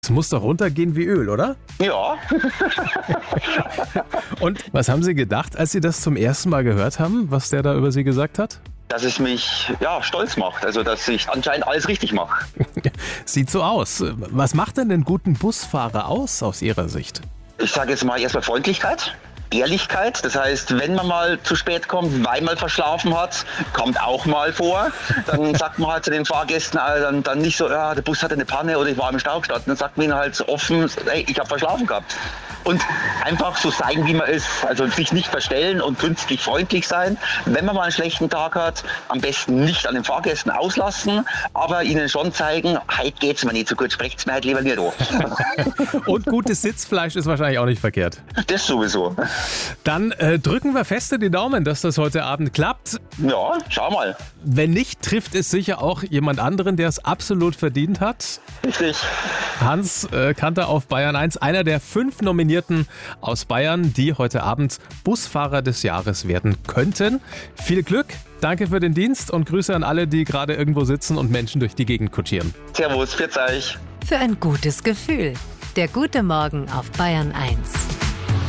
Das muss doch runtergehen wie Öl, oder? Ja. Und was haben Sie gedacht, als Sie das zum ersten Mal gehört haben, was der da über Sie gesagt hat? Dass es mich stolz macht, also dass ich anscheinend alles richtig mache. Sieht so aus. Was macht denn den guten Busfahrer aus Ihrer Sicht? Ich sage jetzt mal erstmal Freundlichkeit, Ehrlichkeit. Das heißt, wenn man mal zu spät kommt, weil man verschlafen hat, kommt auch mal vor, dann sagt man halt zu den Fahrgästen dann nicht so, ja, der Bus hatte eine Panne oder ich war im Stau gestanden. Dann sagt man ihnen halt offen, hey, ich habe verschlafen gehabt. Und einfach so sein, wie man ist. Also sich nicht verstellen und künstlich freundlich sein. Wenn man mal einen schlechten Tag hat, am besten nicht an den Fahrgästen auslassen, aber ihnen schon zeigen, heute geht's mir nicht so gut, sprecht's mir halt lieber nicht an. Und gutes Sitzfleisch ist wahrscheinlich auch nicht verkehrt. Das sowieso. Dann drücken wir feste die Daumen, dass das heute Abend klappt. Ja, schau mal. Wenn nicht, trifft es sicher auch jemand anderen, der es absolut verdient hat. Richtig. Hans Kanter auf Bayern 1, einer der 5 Nominierten aus Bayern, die heute Abend Busfahrer des Jahres werden könnten. Viel Glück, danke für den Dienst und Grüße an alle, die gerade irgendwo sitzen und Menschen durch die Gegend kutschieren. Servus, pfiat euch. Für ein gutes Gefühl. Der gute Morgen auf Bayern 1.